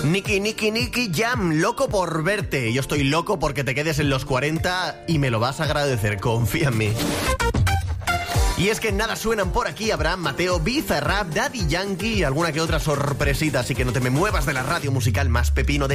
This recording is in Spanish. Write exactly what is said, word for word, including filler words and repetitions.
Niki, Niki, Niki Jam, loco por verte. Yo estoy loco porque te quedes en los cuarenta y me lo vas a agradecer, confía en mí. Y es que en nada suenan por aquí Abraham Mateo, Bizarrap, Daddy Yankee y alguna que otra sorpresita, así que no te me muevas de la radio musical más pepino de